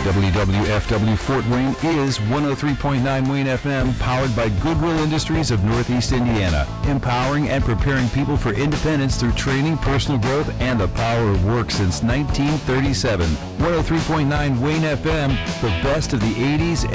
WWFW Fort Wayne is 103.9 Wayne FM, powered by Goodwill Industries of Northeast Indiana, empowering and preparing people for independence through training, personal growth, and the power of work since 1937. 103.9 Wayne FM, the best of the 80s